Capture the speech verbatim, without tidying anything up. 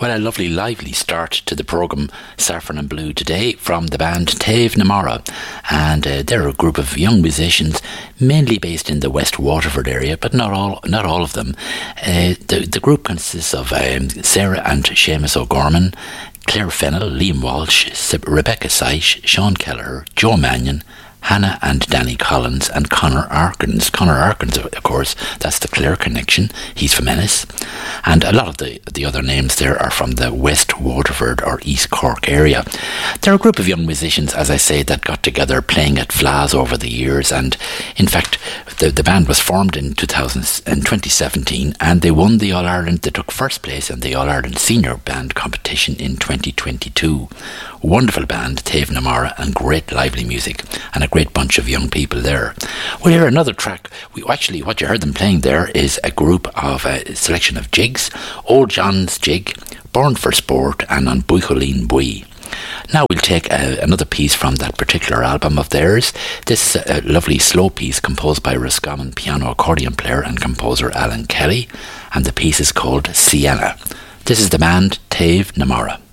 Well, a lovely, lively start to the programme Saffron and Blue today from the band Taobh na Mara. And uh, they're a group of young musicians, mainly based in the West Waterford area, but not all not all of them. Uh, the, the group consists of um, Sarah and Seamus O'Gorman, Claire Fennell, Liam Walsh, Rebecca Seish, Sean Kelleher, Joe Mannion, Hannah and Danny Collins, and Connor Arkins. Connor Arkins, of course, that's the Clare connection. He's from Ennis. And a lot of the, the other names there are from the West Waterford or East Cork area. They're a group of young musicians, as I say, that got together playing at Flas over the years. And in fact, the, the band was formed in two thousand, in twenty seventeen, and they won the All-Ireland. They took first place in the All-Ireland Senior Band Competition in twenty twenty-two. Wonderful band, Taobh na Mara, and great lively music, and a great bunch of young people there. We'll hear another track. We actually, what you heard them playing there is a group of a selection of jigs: Old John's Jig, Born for Sport, and On Buicholín Bui. Now we'll take uh, another piece from that particular album of theirs. This uh, lovely slow piece composed by Roscommon piano accordion player and composer Alan Kelly, and the piece is called Sienna. This is the band Taobh na Mara.